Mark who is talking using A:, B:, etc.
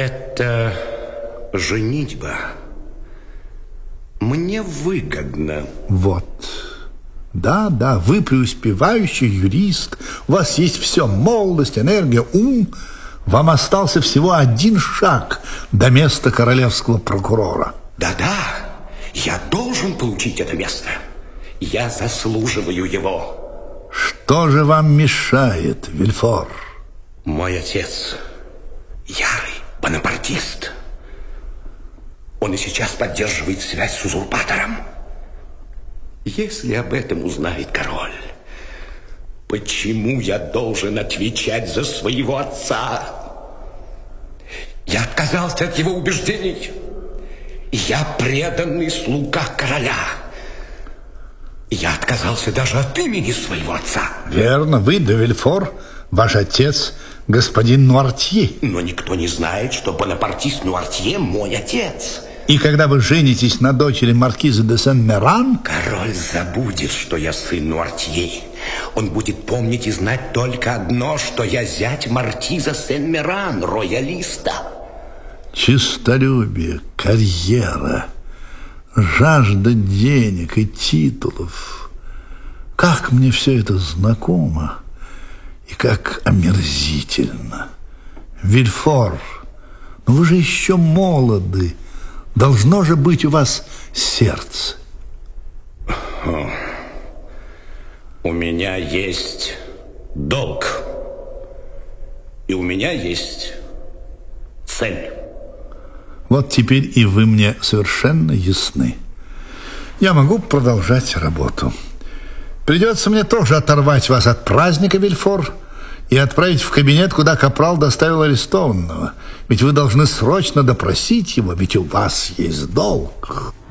A: Это женитьба мне выгодно.
B: Вот. Да, вы преуспевающий юрист. У вас есть все: молодость, энергия, ум. Вам остался всего один шаг до места королевского прокурора.
A: Да, я должен получить это место. Я заслуживаю его.
B: Что же вам мешает, Вильфор?
A: Мой отец ярый бонапартист. Он и сейчас поддерживает связь с узурпатором. Если об этом узнает король, почему я должен отвечать за своего отца? Я отказался от его убеждений. Я преданный слуга короля. Я отказался даже от имени своего отца.
B: Верно, вы, де Вильфор, ваш отец, господин Нуартье.
A: Но никто не знает, что бонапартист Нуартье мой отец.
B: И когда вы женитесь на дочери маркиза де Сен-Меран...
A: Король забудет, что я сын Нуартье. Он будет помнить и знать только одно, что я зять маркиза Сен-Меран, роялиста.
B: Честолюбие, карьера, жажда денег и титулов. Как мне все это знакомо и как омерзительно. Вильфор, но вы же еще молоды. Должно же быть у вас сердце.
A: У меня есть долг. И у меня есть цель.
B: Вот теперь и вы мне совершенно ясны. Я могу продолжать работу. Придется мне тоже оторвать вас от праздника, Вильфор, и отправить в кабинет, куда капрал доставил арестованного. Ведь вы должны срочно допросить его, ведь у вас есть долг.